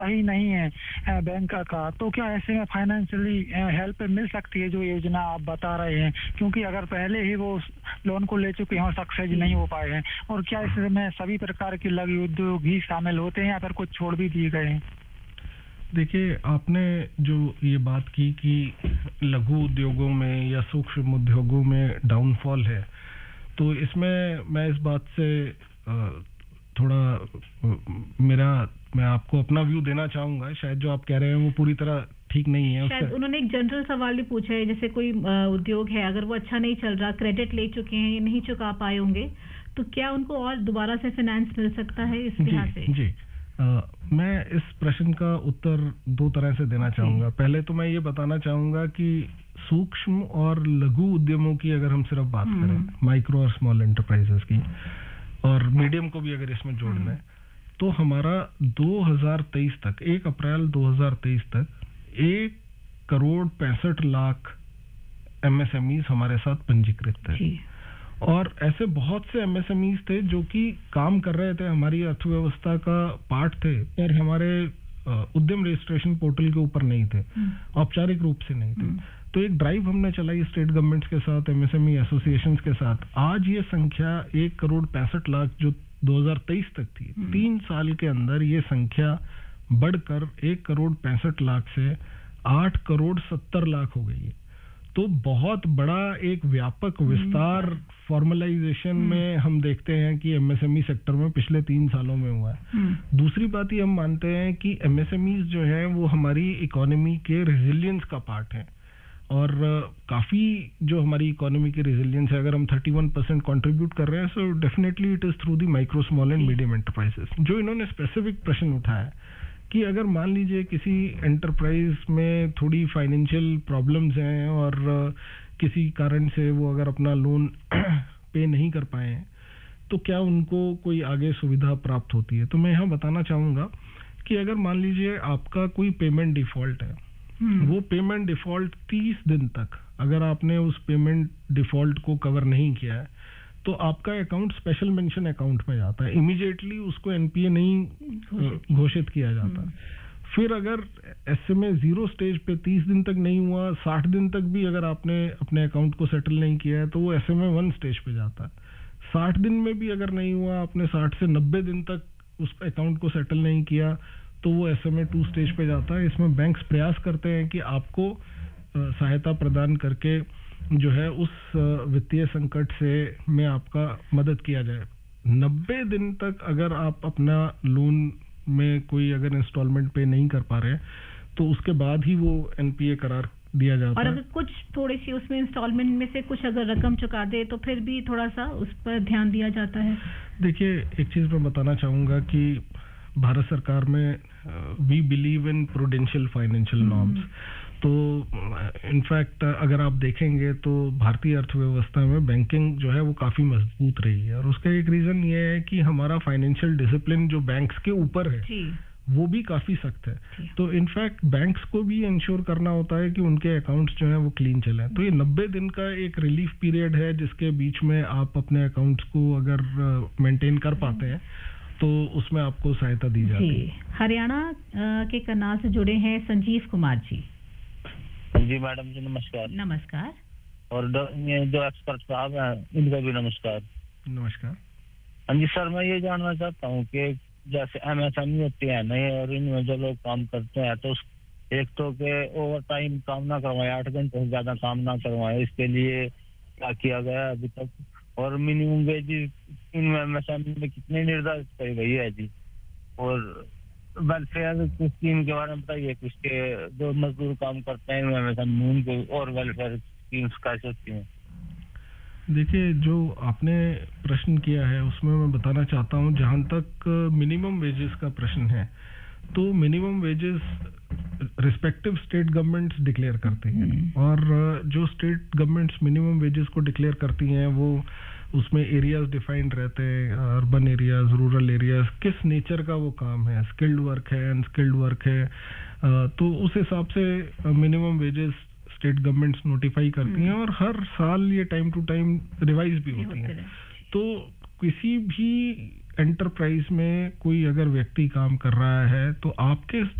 सही नहीं है बैंक का, तो क्या ऐसे में फाइनेंशियली हेल्प मिल सकती है जो योजना आप बता रहे हैं? क्योंकि अगर पहले ही वो लोन को ले चुके हैं और सक्सेस नहीं हो पाए हैं, और क्या इसमें सभी प्रकार के लघु उद्योग ही शामिल होते हैं या फिर कुछ छोड़ भी दिए गए हैं? देखिए, आपने जो ये बात की कि लघु उद्योगों में या सूक्ष्म उद्योगों में डाउनफॉल है, तो इसमें मैं इस बात से थोड़ा मैं आपको अपना व्यू देना चाहूँगा। शायद जो आप कह रहे हैं वो पूरी तरह ठीक नहीं है। शायद उन्होंने एक जनरल सवाल भी पूछा है, जैसे कोई उद्योग है, अगर वो अच्छा नहीं चल रहा, क्रेडिट ले चुके हैं, नहीं चुका पाए होंगे, तो क्या उनको और दोबारा से फाइनेंस मिल सकता है इस लिहाज से? जी, मैं इस प्रश्न का उत्तर दो तरह से देना चाहूँगा। पहले तो मैं ये बताना चाहूँगा कि सूक्ष्म और लघु उद्यमों की अगर हम सिर्फ बात करें, माइक्रो और स्मॉल एंटरप्राइजेस की, और मीडियम को भी अगर इसमें जोड़ लें, तो हमारा 2023 तक 1 अप्रैल 2023 तक 1,65,00,000 MSMEs हमारे साथ पंजीकृत थे। और ऐसे बहुत से MSMEs थे जो कि काम कर रहे थे, हमारी अर्थव्यवस्था का पार्ट थे, पर हमारे उद्यम रजिस्ट्रेशन पोर्टल के ऊपर नहीं थे, औपचारिक रूप से नहीं थे। तो एक ड्राइव हमने चलाई स्टेट गवर्नमेंट्स के साथ, MSME एसोसिएशंस के साथ। आज ये संख्या 1,65,00,000 जो 2023 तक थी, 3 साल के अंदर ये संख्या बढ़कर 1,65,00,000 से 8,70,00,000 हो गई है। तो बहुत बड़ा एक व्यापक विस्तार फॉर्मलाइजेशन में हम देखते हैं कि MSME सेक्टर में पिछले 3 सालों में हुआ है। दूसरी बात ये हम मानते हैं कि MSMEs जो है वो हमारी इकोनॉमी के रेजिलियंस का पार्ट है, और काफ़ी जो हमारी इकोनॉमी की रेजिलियंस है, अगर हम 31% कंट्रीब्यूट कर रहे हैं, so definitely it is through the micro small and medium enterprises. जो इन्होंने स्पेसिफिक प्रश्न उठाया कि अगर मान लीजिए किसी एंटरप्राइज में थोड़ी फाइनेंशियल प्रॉब्लम्स हैं और किसी कारण से वो अगर अपना लोन पे नहीं कर पाए हैं, तो क्या उनको कोई आगे सुविधा प्राप्त होती है? तो मैं यहाँ बताना चाहूँगा कि अगर मान लीजिए आपका कोई पेमेंट डिफ़ॉल्ट है, वो पेमेंट डिफ़ॉल्ट 30 दिन तक अगर आपने उस पेमेंट डिफ़ॉल्ट को कवर नहीं किया है, तो आपका अकाउंट स्पेशल मेंशन अकाउंट में जाता है, इमीडिएटली उसको NPA नहीं घोषित किया जाता। फिर अगर SMA 0 स्टेज पे 30 दिन तक नहीं हुआ, 60 दिन तक भी अगर आपने अपने अकाउंट को सेटल नहीं किया है, तो वो SMA 1 स्टेज पे जाता है। 60 दिन में भी अगर नहीं हुआ, आपने 60 से 90 दिन तक उस अकाउंट को सेटल नहीं किया, तो वो SMA 2 स्टेज पे जाता है। इसमें बैंक्स प्रयास करते हैं कि आपको सहायता प्रदान करके जो है उस वित्तीय संकट से में आपका मदद किया जाए। 90 दिन तक अगर आप अपना लोन में कोई अगर इंस्टॉलमेंट पे नहीं कर पा रहे, तो उसके बाद ही वो NPA करार दिया जाता है। और अगर कुछ थोड़ी सी उसमें इंस्टॉलमेंट में से कुछ अगर रकम चुका दे, तो फिर भी थोड़ा सा उस पर ध्यान दिया जाता है। देखिए, एक चीज़ मैं बताना चाहूँगा कि भारत सरकार में we believe in prudential financial norms. तो इनफैक्ट अगर आप देखेंगे तो भारतीय अर्थव्यवस्था में बैंकिंग जो है वो काफ़ी मजबूत रही है, और उसका एक रीज़न ये है कि हमारा फाइनेंशियल डिसिप्लिन जो बैंक्स के ऊपर है वो भी काफ़ी सख्त है। तो इनफैक्ट बैंक्स को भी इंश्योर करना होता है कि उनके अकाउंट्स जो है वो क्लीन चलें। तो ये 90 दिन का एक रिलीफ पीरियड है, जिसके बीच में आप अपने अकाउंट्स को अगर मेंटेन कर पाते हैं तो उसमें आपको सहायता दी जाती है। हरियाणा के करनाल से जुड़े हैं संजीव कुमार जी। जी मैडम जी, नमस्कार। नमस्कार। और जो एक्सपर्ट साहब हैं इनका भी नमस्कार। नमस्कार। हाँ जी सर, मैं ये जानना चाहता हूँ कि जैसे MSME होती है नहीं, और इनमें जो लोग काम करते हैं, तो एक तो के ओवर टाइम काम ना करवाएं, 8 घंटे से ज्यादा काम ना करवाएं, इसके लिए क्या किया गया अभी तक? और मिनिमम वेज इन MSME में कितने निर्धारित की गई है जी? और वेलफेयर स्कीम के बारे में बताइए, किसके जो मजदूर काम करते हैं MSME उनको और वेलफेयर स्कीम्स कैसे होती हैं? देखिए, जो आपने प्रश्न किया है उसमें मैं बताना चाहता हूँ, जहाँ तक मिनिमम वेजेस का प्रश्न है, तो minimum wages respective state governments declare करती हैं, और जो स्टेट गवर्नमेंट्स मिनिमम वेजेस को डिक्लेयर करती हैं वो उसमें एरियाज डिफाइंड रहते हैं, अर्बन एरियाज, रूरल एरियाज, किस नेचर का वो काम है, स्किल्ड वर्क है, अनस्किल्ड वर्क है, तो उस हिसाब से minimum wages state governments notify करती हैं, और हर साल ये टाइम टू टाइम रिवाइज भी होती हैं। तो किसी भी एंटरप्राइज में कोई अगर व्यक्ति काम कर रहा है तो आपके